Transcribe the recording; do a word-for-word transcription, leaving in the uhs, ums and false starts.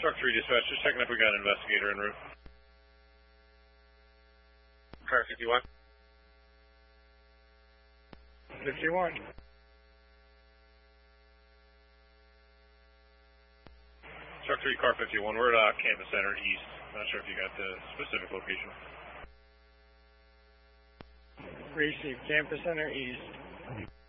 Truck three dispatch, just checking if we got an investigator en route. Car fifty-one. fifty-one. Truck three, car fifty-one, we're at uh, Campus Center East. Not sure if you got the specific location. Receive Campus Center East.